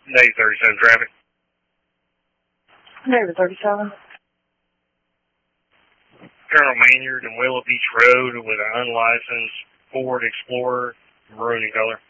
Day 37 traffic. Neighbor 37. Colonel Maynard and Willow Beach Road with an unlicensed Ford Explorer, maroon in color.